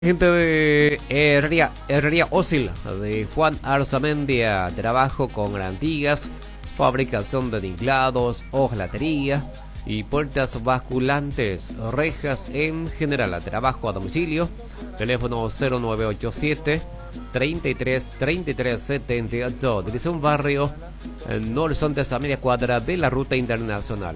Gente de Herrería Ósil de Juan Arzamendia, trabajo con garantías, fabricación de tinklados, hojalatería y puertas basculantes, rejas en general, trabajo a domicilio, teléfono 0987 33 78, dirección barrio No Horizontes a media cuadra de la ruta internacional.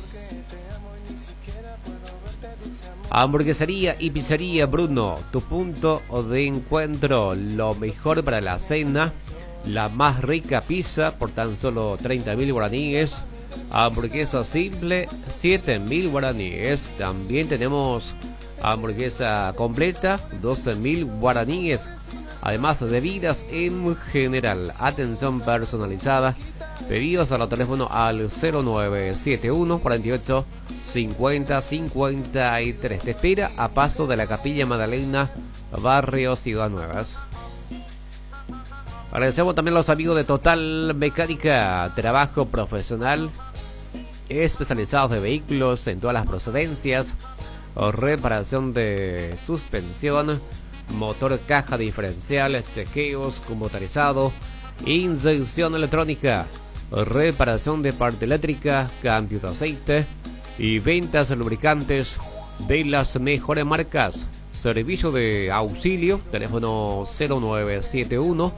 Hamburguesería y pizzería Bruno, tu punto de encuentro, lo mejor para la cena, la más rica pizza por tan solo 30.000 guaraníes, hamburguesa simple 7.000 guaraníes, también tenemos hamburguesa completa 12.000 guaraníes, además de bebidas en general, atención personalizada, pedidos a los teléfonos al 0971 48 50 53. Te espera a paso de la Capilla Magdalena, barrio Ciudad Nuevas. Agradecemos también a los amigos de Total Mecánica, trabajo profesional especializados de vehículos en todas las procedencias, reparación de suspensión, motor, caja diferencial, chequeos computarizado, inyección electrónica, reparación de parte eléctrica, cambio de aceite y ventas de lubricantes de las mejores marcas. Servicio de auxilio, teléfono 0971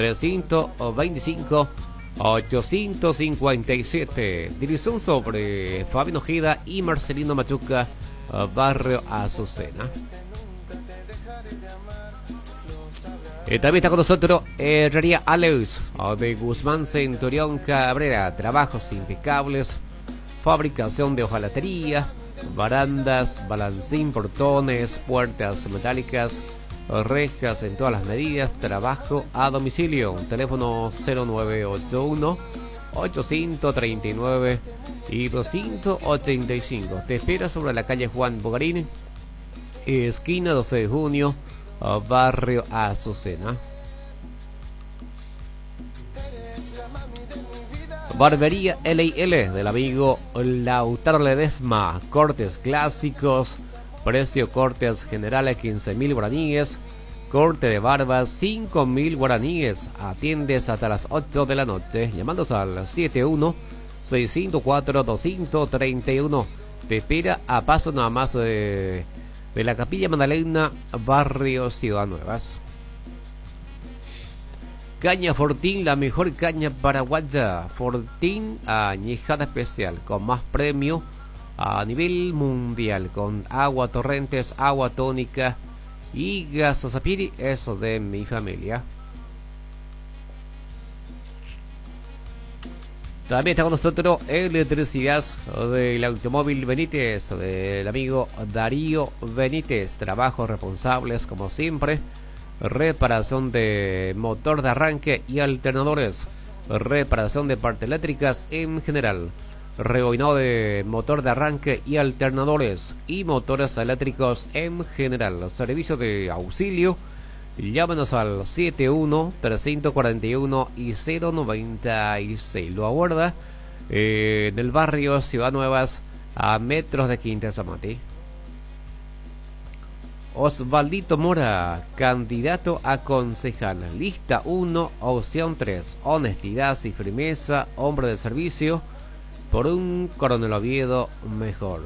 325 857. Dirección sobre Fabián Ojeda y Marcelino Machuca, barrio Azucena. También está con nosotros Herrería Alex de Guzmán Centurión Cabrera, trabajos impecables, fabricación de hojalatería, barandas, balancín, portones, puertas metálicas, rejas en todas las medidas, trabajo a domicilio, teléfono 0981 839 y 285. Te espera sobre la calle Juan Bogarín, esquina 12 de junio, barrio Azucena. Barbería L&L del amigo Lautaro Ledesma, cortes clásicos, precio cortes generales 15.000 guaraníes, corte de barbas 5.000 guaraníes, atiendes hasta las 8 de la noche, llamándose al 71 604 231. Te espera a paso nada más de la Capilla Magdalena, barrio Ciudad Nuevas. Caña Fortín, la mejor caña paraguaya. Fortín añejada especial, con más premio a nivel mundial, con agua torrentes, agua tónica y gasosapiri, eso de mi familia. También está con nosotros electricidad del automóvil Benítez, del amigo Darío Benítez. Trabajos responsables como siempre. Reparación de motor de arranque y alternadores, reparación de partes eléctricas en general, rebobinado de motor de arranque y alternadores y motores eléctricos en general. Servicio de auxilio, llámanos al 71 341 y 096. Lo aguarda en el barrio Ciudad Nuevas, a metros de Quinta Zamati. Osvaldito Mora, candidato a concejal, lista 1, opción 3, honestidad y firmeza, hombre de servicio, por un Coronel Oviedo mejor.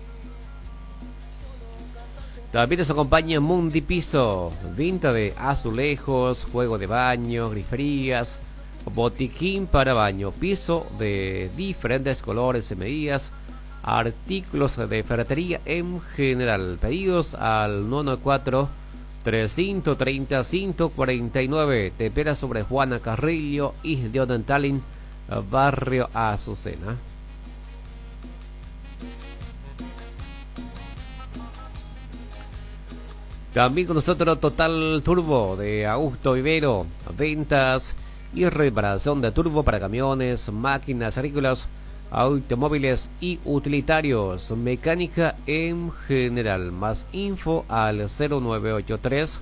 También nos acompaña Mundi Piso, venta de azulejos, juego de baño, griferías, botiquín para baño, piso de diferentes colores y medidas, artículos de ferretería en general. Pedidos al 994 330 149. Te espera sobre Juana Carrillo y de Odentalin, barrio Azucena. También con nosotros Total Turbo de Augusto Vivero, ventas y reparación de turbo para camiones, máquinas agrícolas, automóviles y utilitarios, mecánica en general. Más info al 0983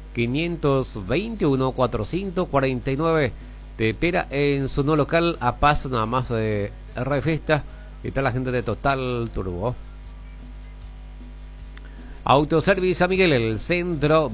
521 449. Te espera en su nuevo local, a paso nada más de Refesta. Y está la gente de Total Turbo. Autoservicio San Miguel, el centro